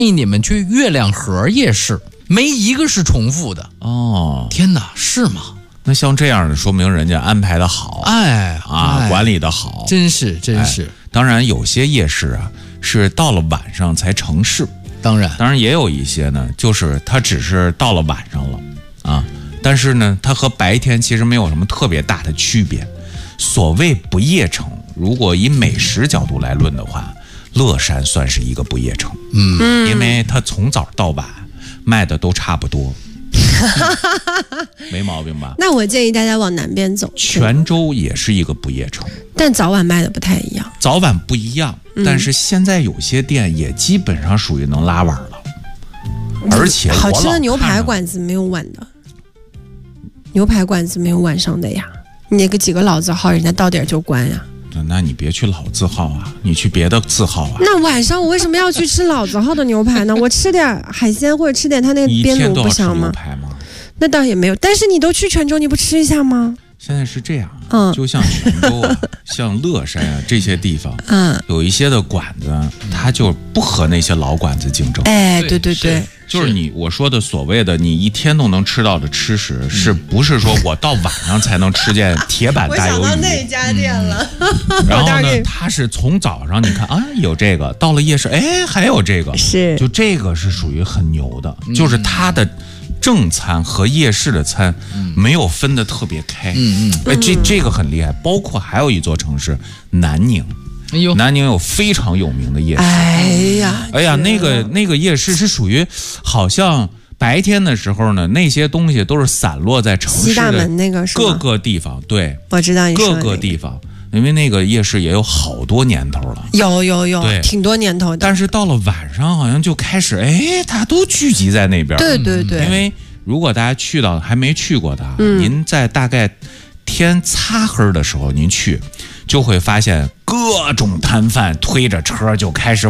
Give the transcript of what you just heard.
你们去月亮河夜市，没一个是重复的。 哦， 天哪，是吗？ 那像这样的，说明人家安排的好，管理的好， 真是。 当然，有些夜市啊是到了晚上才成市， 当然也有一些呢，就是它只是到了晚上了啊，但是呢，它和白天其实没有什么特别大的区别。所谓不夜城，如果以美食角度来论的话，乐山算是一个不夜城，因为它从早到晚卖的都差不多。没毛病吧？ 那我建议大家往南边走。 泉州也是一个不夜城， 但早晚卖的不太一样。 早晚不一样，但是现在有些店也基本上属于能拉碗了。而且好吃的牛排馆子没有晚的，牛排馆子没有晚上的呀。你那个几个老字号，人家到点就关呀。 那你别去老字号啊，你去别的字号啊。 那晚上我为什么要去吃老字号的牛排呢？我吃点海鲜或者吃点他那个边炉不香吗？那倒也没有，但是你都去泉州，你不吃一下吗？ 现在是这样，就像泉州啊，像乐山啊这些地方，有一些的馆子，它就不和那些老馆子竞争。 哎，对， 就是我说的所谓的你一天都能吃到的吃食，是不是说我到晚上才能吃见铁板大鱿鱼？我想到那家店了。 然后呢，它是从早上你看啊有这个，到了夜市哎还有这个， 是就这个是属于很牛的，就是它的正餐和夜市的餐没有分得特别开。这个很厉害。包括还有一座城市南宁。南宁有非常有名的夜市。哎呀，那个夜市是属于好像白天的时候呢，那些东西都是散落在城市的各个地方。对， 我知道你说各个地方，因为那个夜市也有好多年头了。 有，挺多年头的。 但是到了晚上，好像就开始它都聚集在那边。 对。 因为如果大家去到还没去过的，您在大概天擦黑的时候您去，就会发现各种摊贩推着车就开始